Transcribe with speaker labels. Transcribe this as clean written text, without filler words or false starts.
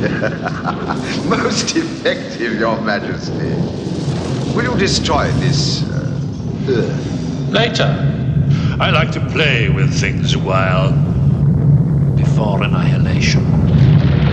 Speaker 1: Most effective, Your Majesty. Will you destroy this Earth?
Speaker 2: Later. I like to play with things a while. Before annihilation.